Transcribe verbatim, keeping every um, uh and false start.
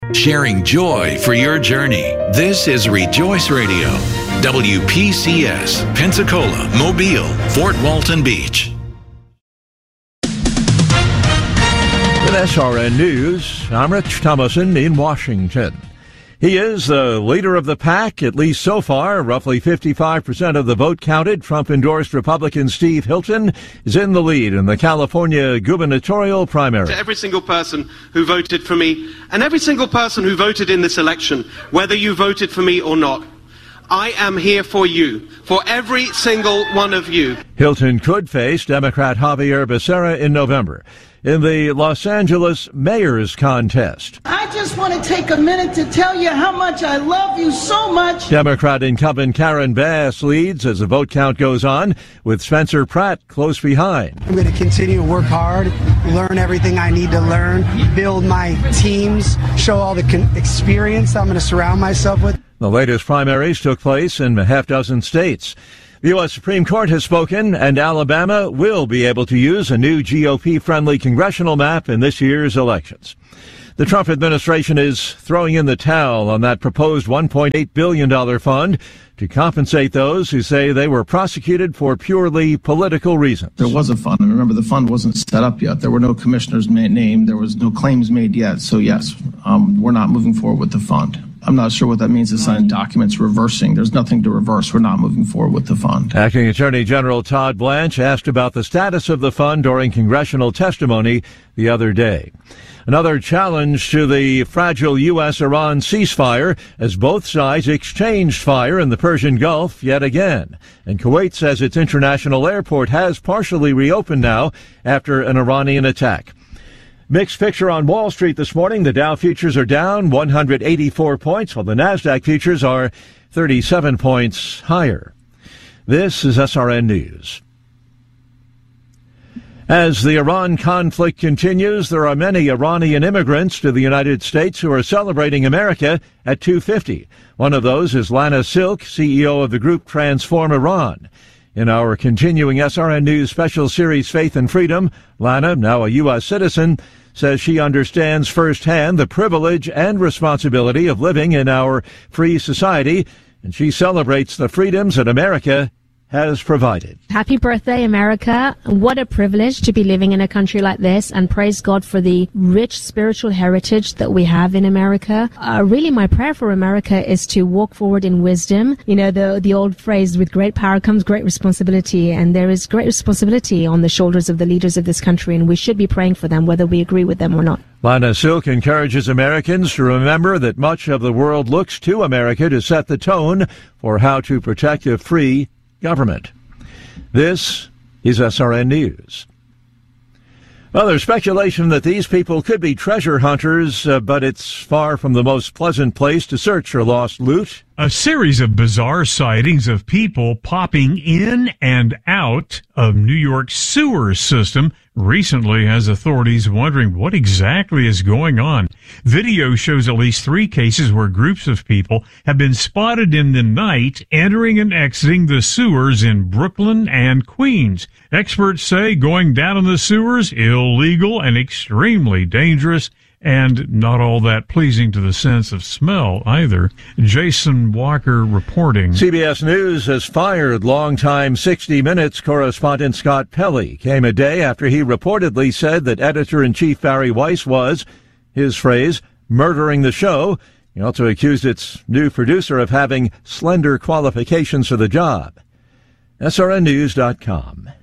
sharing joy for your journey. This is Rejoice Radio, W P C S, Pensacola, Mobile, Fort Walton Beach. With S R N News, I'm Rich Thomason in Washington. He is the leader of the pack, at least so far. Roughly fifty-five percent of the vote counted. Trump-endorsed Republican Steve Hilton is in the lead in the California gubernatorial primary. To every single person who voted for me, and every single person who voted in this election, whether you voted for me or not, I am here for you, for every single one of you. Hilton could face Democrat Javier Becerra in November in the Los Angeles mayor's contest. I just want to take a minute to tell you how much I love you so much. Democrat incumbent Karen Bass leads as the vote count goes on, with Spencer Pratt close behind. I'm going to continue to work hard, learn everything I need to learn, build my teams, show all the con- experience I'm going to surround myself with. The latest primaries took place in a half dozen states. The U S Supreme Court has spoken, and Alabama will be able to use a new G O P-friendly congressional map in this year's elections. The Trump administration is throwing in the towel on that proposed one point eight billion dollars fund to compensate those who say they were prosecuted for purely political reasons. There was a fund, and remember, the fund wasn't set up yet. There were no commissioners named. There was no claims made yet. So, yes, um, we're not moving forward with the fund. I'm not sure what that means to sign documents reversing. There's nothing to reverse. We're not moving forward with the fund. Acting Attorney General Todd Blanche asked about the status of the fund during congressional testimony the other day. Another challenge to the fragile U S Iran ceasefire as both sides exchanged fire in the Persian Gulf yet again. And Kuwait says its international airport has partially reopened now after an Iranian attack. Mixed picture on Wall Street this morning. The Dow futures are down one hundred eighty-four points, while the Nasdaq futures are thirty-seven points higher. This is S R N News. As the Iran conflict continues, there are many Iranian immigrants to the United States who are celebrating America at two fifty. One of those is Lana Silk, C E O of the group Transform Iran. In our continuing S R N News special series, Faith and Freedom, Lana, now a U S citizen, says she understands firsthand the privilege and responsibility of living in our free society, and she celebrates the freedoms that America has provided. Happy birthday, America. What a privilege to be living in a country like this, and praise God for the rich spiritual heritage that we have in America. Uh, really, my prayer for America is to walk forward in wisdom. You know, the the old phrase, with great power comes great responsibility, and there is great responsibility on the shoulders of the leaders of this country, and we should be praying for them, whether we agree with them or not. Lana Silk encourages Americans to remember that much of the world looks to America to set the tone for how to protect a free government. This is S R N News. Well, there's speculation that these people could be treasure hunters, uh, but it's far from the most pleasant place to search for lost loot. A series of bizarre sightings of people popping in and out of New York's sewer system recently has authorities wondering what exactly is going on. Video shows at least three cases where groups of people have been spotted in the night entering and exiting the sewers in Brooklyn and Queens. Experts say going down in the sewers illegal and extremely dangerous, and not all that pleasing to the sense of smell either. Jason Walker reporting. C B S News has fired longtime sixty minutes correspondent Scott Pelley. Came a day after he reportedly said that editor-in-chief Barry Weiss was, his phrase, murdering the show. He also accused its new producer of having slender qualifications for the job. S R N News dot com.